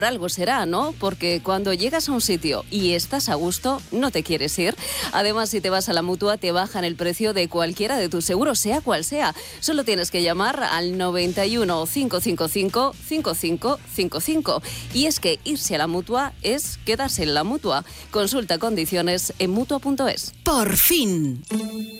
algo será, ¿no? Porque cuando llegas a un sitio y estás a gusto, no te quieres ir. Además, si te vas a la Mutua, te bajan el precio de cualquiera de tus seguros, sea cual sea. Solo tienes que llamar al 91 555 5555. Y es que irse a la Mutua es quedarse en la Mutua. Consulta condiciones en Mutua.es. ¡Por fin!